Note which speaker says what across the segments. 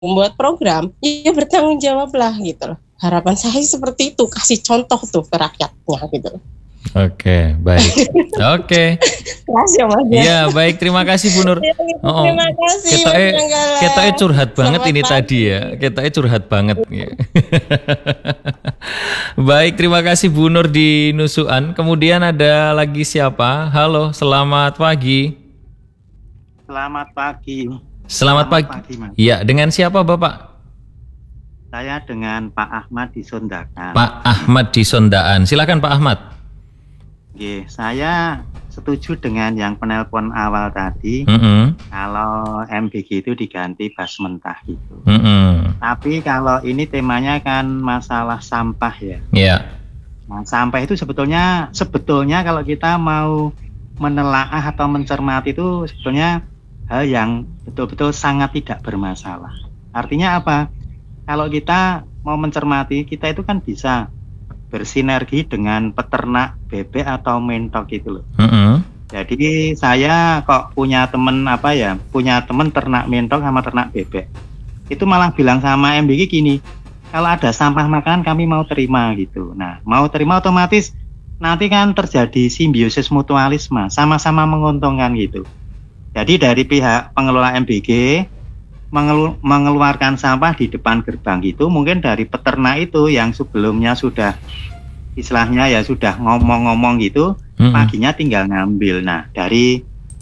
Speaker 1: membuat program, ya bertanggung jawablah gitu loh. Harapan saya seperti itu, kasih contoh tuh ke rakyatnya gitu loh.
Speaker 2: Oke, baik. Oke.
Speaker 1: Makasih Mas.
Speaker 2: Iya, baik. Terima kasih Bu Nur.
Speaker 1: Terima kasih.
Speaker 2: Ketoknya curhat banget
Speaker 1: Selamat
Speaker 2: ini
Speaker 1: pagi.
Speaker 2: tadi ya. Ketoknya curhat banget. Baik, terima kasih Bu Nur di Nusuan. Kemudian ada lagi siapa? Halo, selamat pagi.
Speaker 3: Selamat pagi.
Speaker 2: Selamat pagi.
Speaker 3: Mas.
Speaker 2: Iya, dengan siapa Bapak?
Speaker 3: Saya dengan Pak Ahmad di Sondakan.
Speaker 2: Pak Ahmad di Sondaan. Silakan Pak Ahmad.
Speaker 3: Oke, saya setuju dengan yang penelpon awal tadi. Kalau MBG itu diganti bas mentah gitu. Tapi kalau ini temanya kan masalah sampah ya.
Speaker 2: Iya.
Speaker 3: Nah, sampah itu sebetulnya kalau kita mau menelaah atau mencermati itu sebetulnya hal yang betul-betul sangat tidak bermasalah. Artinya apa? Kalau kita mau mencermati, kita itu kan bisa bersinergi dengan peternak bebek atau mentok gitu loh. Jadi saya kok punya temen ternak mentok sama ternak bebek. Itu malah bilang sama MBG gini, kalau ada sampah makanan kami mau terima gitu. Nah, mau terima otomatis nanti kan terjadi simbiosis mutualisme, sama-sama menguntungkan gitu. Jadi dari pihak pengelola MBG mengeluarkan sampah di depan gerbang gitu, mungkin dari peternak itu yang sebelumnya sudah istilahnya ya sudah ngomong-ngomong gitu, paginya tinggal ngambil. Nah, dari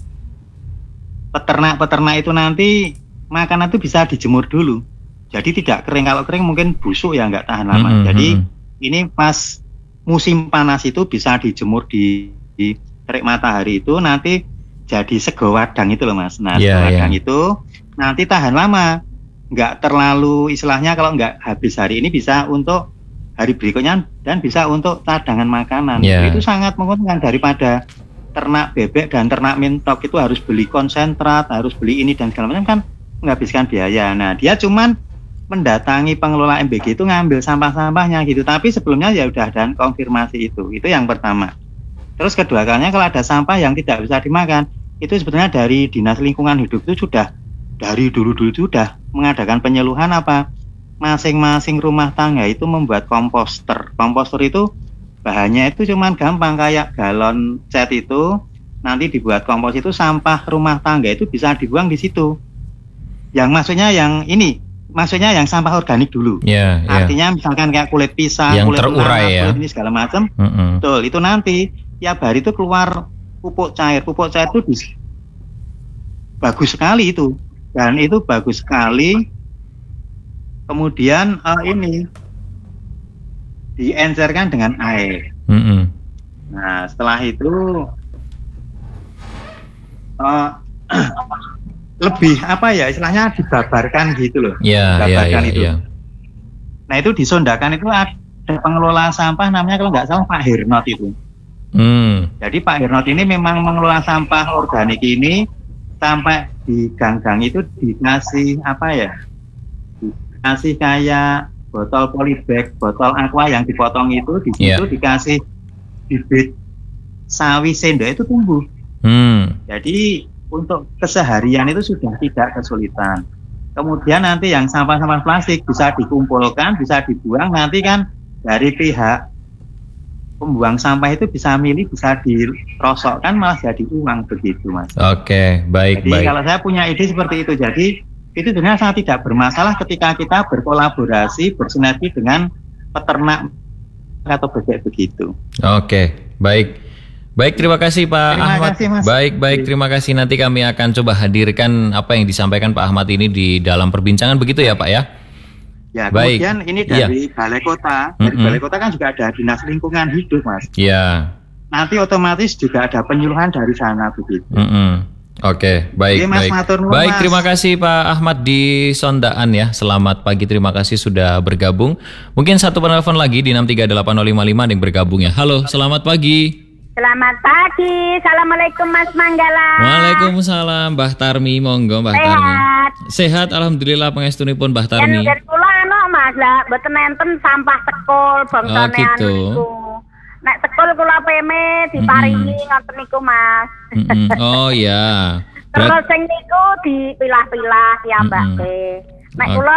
Speaker 3: peternak itu nanti makanan itu bisa dijemur dulu. Jadi tidak kering, kalau kering mungkin busuk ya nggak tahan lama. Jadi ini pas musim panas itu bisa dijemur di terik matahari itu nanti jadi sego wadang itu loh Mas. Nah, sego wadang itu nanti tahan lama, nggak terlalu istilahnya kalau nggak habis hari ini bisa untuk hari berikutnya dan bisa untuk cadangan makanan. Itu sangat menguntungkan daripada ternak bebek dan ternak mentok itu harus beli konsentrat, harus beli ini dan segala macam kan menghabiskan biaya. Nah, dia cuman mendatangi pengelola MBG itu ngambil sampah-sampahnya gitu. Tapi sebelumnya ya udah dan konfirmasi itu yang pertama. Terus kedua kalinya kalau ada sampah yang tidak bisa dimakan, itu sebetulnya dari Dinas Lingkungan Hidup itu sudah dari dulu-dulu sudah mengadakan penyeluhan apa? Masing-masing rumah tangga itu membuat komposter. Komposter itu bahannya itu cuman gampang kayak galon cat itu nanti dibuat kompos itu sampah rumah tangga itu bisa dibuang di situ. Yang maksudnya yang sampah organik dulu. Artinya misalkan kayak kulit pisang,
Speaker 2: yang
Speaker 3: kulit
Speaker 2: terurai
Speaker 3: kulit ini segala macam. Betul, itu nanti tiap hari itu keluar pupuk cair. Pupuk cair itu bagus sekali itu. Dan itu bagus sekali. Kemudian ini diencerkan dengan air. Nah, setelah itu lebih istilahnya dibabarkan gitu loh. Itu. Nah, itu di Sondakan itu ada pengelola sampah namanya kalau nggak salah Pak Hirnot itu. Jadi Pak Hirnot ini memang mengelola sampah organik ini sampai di gang-gang itu dikasih dikasih kayak botol polybag, botol aqua yang dipotong itu di situ dikasih bibit sawi sendok itu tumbuh. Jadi untuk keseharian itu sudah tidak kesulitan. Kemudian nanti yang sampah-sampah plastik bisa dikumpulkan, bisa dibuang, nanti kan dari pihak pembuang sampah itu bisa milih, bisa dirosokkan malah jadi uang begitu Mas.
Speaker 2: Oke, baik.
Speaker 3: Jadi kalau saya punya ide seperti itu, jadi itu sebenarnya sangat tidak bermasalah ketika kita berkolaborasi, bersinergi dengan peternak atau bebek begitu.
Speaker 2: Oke, baik. Baik, terima kasih Pak Ahmad.
Speaker 3: Kasih, Mas.
Speaker 2: Baik, terima kasih. Nanti kami akan coba hadirkan apa yang disampaikan Pak Ahmad ini di dalam perbincangan begitu ya Pak ya?
Speaker 3: Ya, kemudian ini dari Balai Kota. Dari Balai Kota kan juga ada Dinas Lingkungan Hidup, Mas.
Speaker 2: Iya.
Speaker 3: Nanti otomatis juga ada penyuluhan dari sana begitu.
Speaker 2: Oke, baik.
Speaker 3: Mas,
Speaker 2: Baik, terima kasih Pak Ahmad di Sondaan ya. Selamat pagi, terima kasih sudah bergabung. Mungkin satu penelpon lagi di 6380555 yang bergabung ya. Halo, selamat pagi.
Speaker 4: Selamat pagi. Assalamualaikum Mas Manggala.
Speaker 2: Waalaikumsalam Mbah Tarmi, monggo Mbah Tarmi. Sehat alhamdulillah pangestunipun Mbah Tarmi.
Speaker 4: Yen kula Mas lah mboten enten sampah sekol bangsane anu niku. Nek sekol kula peme diparingi ngoten niku Mas.
Speaker 2: Oh iya.
Speaker 4: Terus sing niku dipilah-pilah ya Mbak. Nek
Speaker 2: Oke.
Speaker 4: kula